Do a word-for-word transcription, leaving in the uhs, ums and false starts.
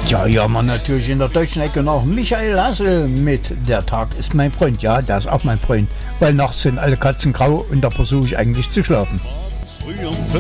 Ja, ja, man natürlich in der deutschen Ecke noch Michael Hassel mit Der Tag ist mein Freund. Ja, der ist auch mein Freund, weil nachts sind alle Katzen grau und da versuche ich eigentlich zu schlafen.